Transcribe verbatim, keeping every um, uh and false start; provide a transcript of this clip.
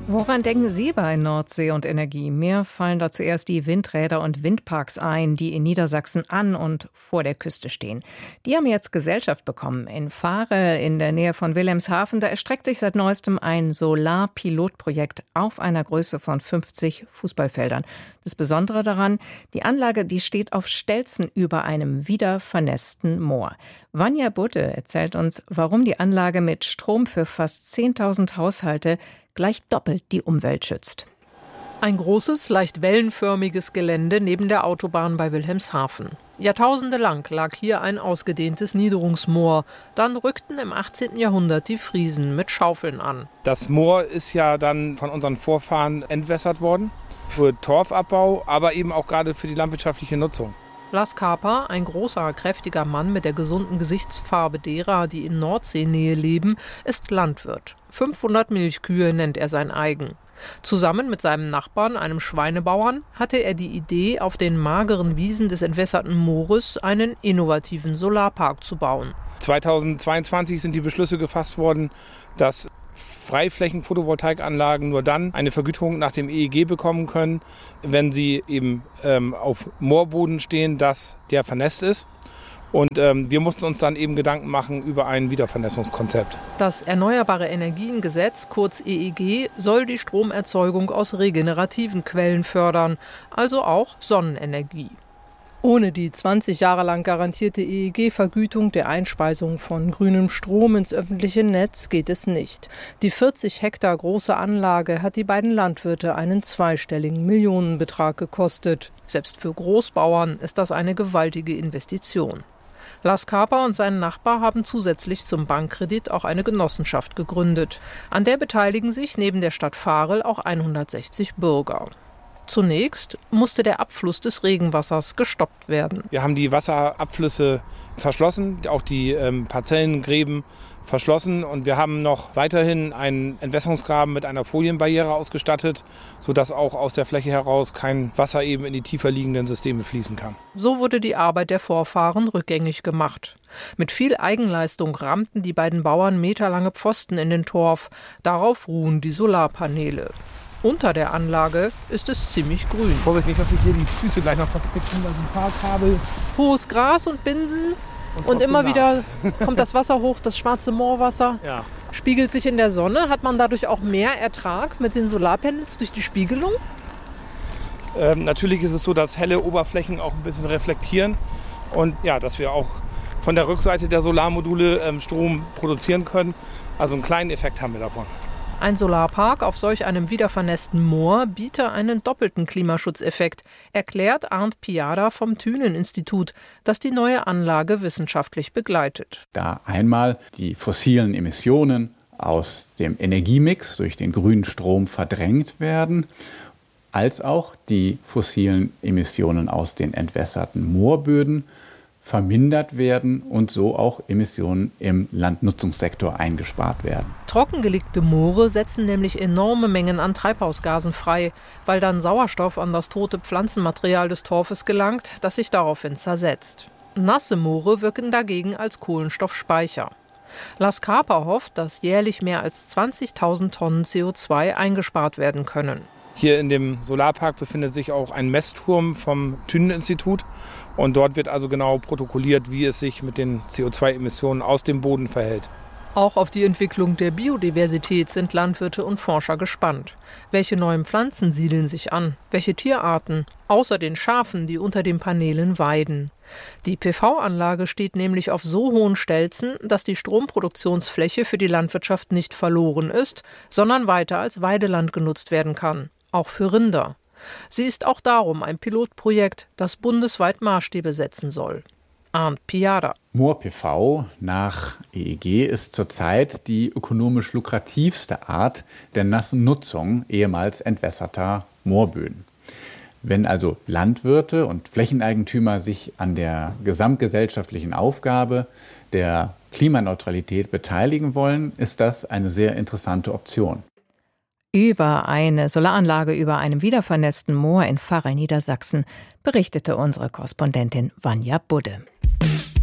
Woran denken Sie bei Nordsee und Energie? Mir fallen da zuerst die Windräder und Windparks ein, die in Niedersachsen an und vor der Küste stehen. Die haben jetzt Gesellschaft bekommen. In Varel in der Nähe von Wilhelmshaven, da erstreckt sich seit neuestem ein Solarpilotprojekt auf einer Größe von fünfzig Fußballfeldern. Das Besondere daran, die Anlage, die steht auf Stelzen über einem wiedervernässten Moor. Vanja Budde erzählt uns, warum die Anlage mit Strom für fast zehntausend Haushalte gleich doppelt die Umwelt schützt. Ein großes, leicht wellenförmiges Gelände neben der Autobahn bei Wilhelmshaven. Jahrtausende lang lag hier ein ausgedehntes Niederungsmoor. Dann rückten im achtzehnten Jahrhundert die Friesen mit Schaufeln an. Das Moor ist ja dann von unseren Vorfahren entwässert worden, für Torfabbau, aber eben auch gerade für die landwirtschaftliche Nutzung. Lars Kaper, ein großer, kräftiger Mann mit der gesunden Gesichtsfarbe derer, die in Nordseenähe leben, ist Landwirt. fünfhundert Milchkühe nennt er sein eigen. Zusammen mit seinem Nachbarn, einem Schweinebauern, hatte er die Idee, auf den mageren Wiesen des entwässerten Moores einen innovativen Solarpark zu bauen. zweitausendzweiundzwanzig sind die Beschlüsse gefasst worden, dass Freiflächen-Photovoltaikanlagen nur dann eine Vergütung nach dem E E G bekommen können, wenn sie eben ähm, auf Moorboden stehen, das der vernässt ist. Und ähm, wir mussten uns dann eben Gedanken machen über ein Wiedervernässungskonzept. Das Erneuerbare Energiengesetz, kurz E E G, soll die Stromerzeugung aus regenerativen Quellen fördern, also auch Sonnenenergie. Ohne die zwanzig Jahre lang garantierte E E G-Vergütung der Einspeisung von grünem Strom ins öffentliche Netz geht es nicht. Die vierzig Hektar große Anlage hat die beiden Landwirte einen zweistelligen Millionenbetrag gekostet. Selbst für Großbauern ist das eine gewaltige Investition. Lars Kaper und sein Nachbar haben zusätzlich zum Bankkredit auch eine Genossenschaft gegründet. An der beteiligen sich neben der Stadt Varel auch hundertsechzig Bürger. Zunächst musste der Abfluss des Regenwassers gestoppt werden. Wir haben die Wasserabflüsse verschlossen, auch die ähm, Parzellengräben verschlossen, und wir haben noch weiterhin einen Entwässerungsgraben mit einer Folienbarriere ausgestattet, sodass auch aus der Fläche heraus kein Wasser eben in die tiefer liegenden Systeme fließen kann. So wurde die Arbeit der Vorfahren rückgängig gemacht. Mit viel Eigenleistung rammten die beiden Bauern meterlange Pfosten in den Torf. Darauf ruhen die Solarpaneele. Unter der Anlage ist es ziemlich grün. Vorsicht nicht, dass wir hier die Füße gleich noch verpicken, weil ein paar Kabel. Hohes Gras und Binsen und, und immer nach. Wieder kommt das Wasser hoch, das schwarze Moorwasser. Ja. Spiegelt sich in der Sonne. Hat man dadurch auch mehr Ertrag mit den Solarpanels durch die Spiegelung? Ähm, natürlich ist es so, dass helle Oberflächen auch ein bisschen reflektieren und ja, dass wir auch von der Rückseite der Solarmodule ähm, Strom produzieren können. Also einen kleinen Effekt haben wir davon. Ein Solarpark auf solch einem wiedervernässten Moor biete einen doppelten Klimaschutzeffekt, erklärt Arndt Piada vom Thünen-Institut, das die neue Anlage wissenschaftlich begleitet. Da einmal die fossilen Emissionen aus dem Energiemix durch den grünen Strom verdrängt werden, als auch die fossilen Emissionen aus den entwässerten Moorböden vermindert werden und so auch Emissionen im Landnutzungssektor eingespart werden. Trockengelegte Moore setzen nämlich enorme Mengen an Treibhausgasen frei, weil dann Sauerstoff an das tote Pflanzenmaterial des Torfes gelangt, das sich daraufhin zersetzt. Nasse Moore wirken dagegen als Kohlenstoffspeicher. Lars Kaper hofft, dass jährlich mehr als zwanzigtausend Tonnen C O zwei eingespart werden können. Hier in dem Solarpark befindet sich auch ein Messturm vom Thünen-Institut. Und dort wird also genau protokolliert, wie es sich mit den C O zwei Emissionen aus dem Boden verhält. Auch auf die Entwicklung der Biodiversität sind Landwirte und Forscher gespannt. Welche neuen Pflanzen siedeln sich an? Welche Tierarten? Außer den Schafen, die unter den Paneelen weiden. Die P V-Anlage steht nämlich auf so hohen Stelzen, dass die Stromproduktionsfläche für die Landwirtschaft nicht verloren ist, sondern weiter als Weideland genutzt werden kann. Auch für Rinder. Sie ist auch darum ein Pilotprojekt, das bundesweit Maßstäbe setzen soll. Arndt Piada. Moor-P V nach E E G ist zurzeit die ökonomisch lukrativste Art der nassen Nutzung ehemals entwässerter Moorböden. Wenn also Landwirte und Flächeneigentümer sich an der gesamtgesellschaftlichen Aufgabe der Klimaneutralität beteiligen wollen, ist das eine sehr interessante Option. Über eine Solaranlage über einem wiedervernässten Moor in Varel, Niedersachsen, berichtete unsere Korrespondentin Vanja Budde.